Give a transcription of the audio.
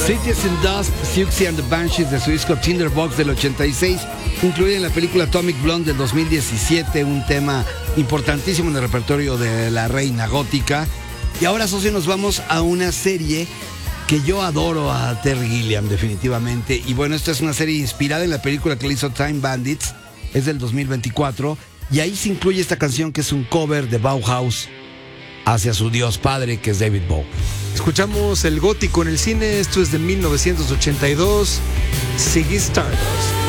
Cities in Dust, Siouxsie and the Banshees de su disco Tinderbox del 86, incluida en la película Atomic Blonde del 2017, un tema importantísimo en el repertorio de la reina gótica. Y ahora, socio, nos vamos a una serie que yo adoro a Terry Gilliam, definitivamente. Y bueno, esta es una serie inspirada en la película que le hizo Time Bandits, es del 2024, y ahí se incluye esta canción que es un cover de Bauhaus hacia su dios padre, que es David Bowie. Escuchamos el gótico en el cine. Esto es de 1982, Ziggy Stardust.